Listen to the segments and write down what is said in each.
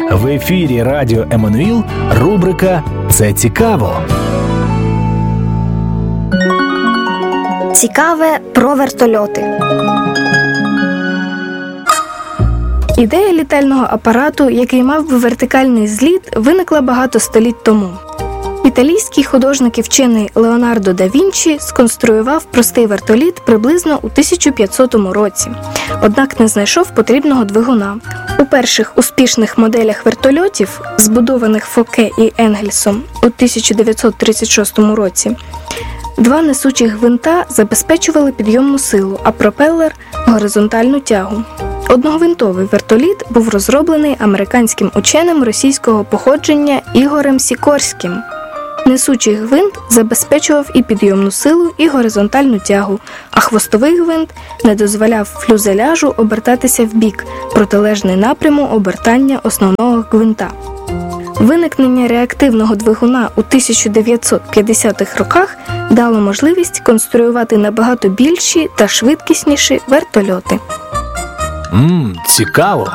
В ефірі Радіо Еммануїл рубрика «Це цікаво». Цікаве про вертольоти. Ідея літального апарату, який мав би вертикальний зліт, виникла багато століть тому. Італійський художник і вчений Леонардо да Вінчі сконструював простий вертоліт приблизно у 1500 році, однак не знайшов потрібного двигуна. У перших успішних моделях вертольотів, збудованих Фоке і Енгельсом у 1936 році, два несучі гвинта забезпечували підйомну силу, а пропелер – горизонтальну тягу. Одногвинтовий вертоліт був розроблений американським ученим російського походження Ігорем Сікорським. Несучий гвинт забезпечував і підйомну силу, і горизонтальну тягу, а хвостовий гвинт не дозволяв фюзеляжу обертатися вбік, протилежний напряму обертання основного гвинта. Виникнення реактивного двигуна у 1950-х роках дало можливість конструювати набагато більші та швидкісніші вертольоти. Цікаво!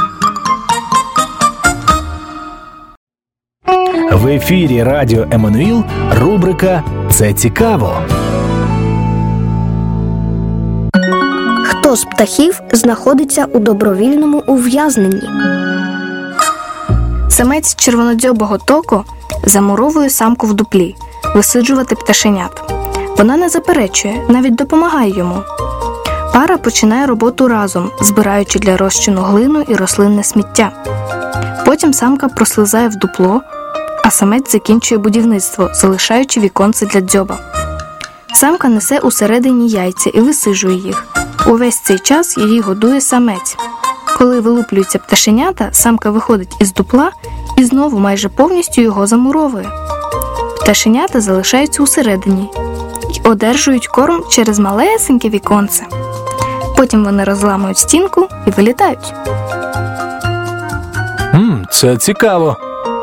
В ефірі Радіо Еммануїл рубрика «Це цікаво». Хто з птахів знаходиться у добровільному ув'язненні? Самець червонодзьобого токо замуровує самку в дуплі висиджувати пташенят. Вона не заперечує, навіть допомагає йому. Пара починає роботу разом, збираючи для розчину глину і рослинне сміття. Потім самка прослизає в дупло, а самець закінчує будівництво, залишаючи віконце для дзьоба. Самка несе усередині яйця і висиджує їх. Увесь цей час її годує самець. Коли вилуплюються пташенята, самка виходить із дупла і знову майже повністю його замуровує. Пташенята залишаються усередині і одержують корм через малесеньке віконце. Потім вони розламують стінку і вилітають. Це цікаво.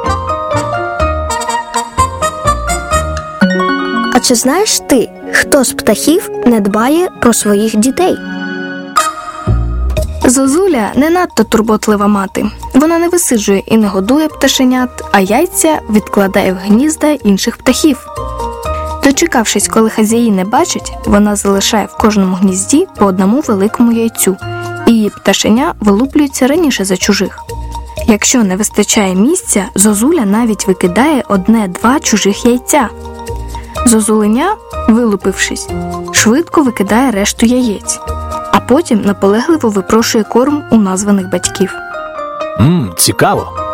А чи знаєш ти, хто з птахів не дбає про своїх дітей? Зозуля не надто турботлива мати. Вона не висиджує і не годує пташенят, а яйця відкладає в гнізда інших птахів. Дочекавшись, коли хазяї не бачать, вона залишає в кожному гнізді по одному великому яйцю, і її пташеня вилуплюються раніше за чужих. Якщо не вистачає місця, зозуля навіть викидає 1-2 чужих яйця. Зозуленя, вилупившись, швидко викидає решту яєць, а потім наполегливо випрошує корм у названих батьків. Цікаво.